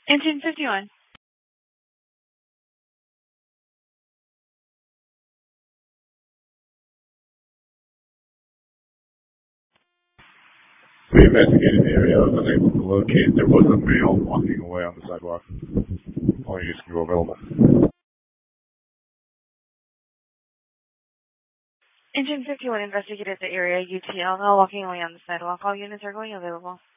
Engine 51. We investigated the area. I was able to locate there was a male walking away on the sidewalk. All units can go available. Engine 51 investigated the area UTL now walking away on the sidewalk. All units are going available.